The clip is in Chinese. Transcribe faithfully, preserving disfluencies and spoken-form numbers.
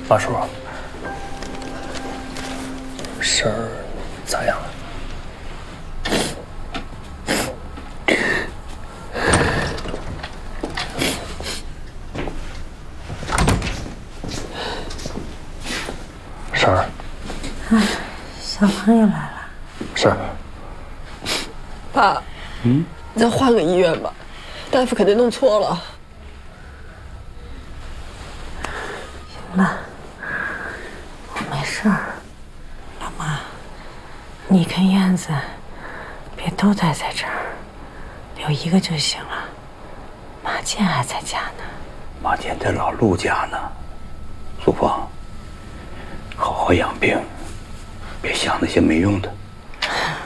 马叔，婶儿咋样了？婶儿， 哎，小朋友来了。 是。 爸，嗯，咱换个医院吧，大夫肯定弄错了。 行了，我没事儿。老妈，你跟燕子别都待在这儿，留一个就行了。马健还在家呢。 马健在老陆家呢。苏芳，好好养病，别想那些没用的。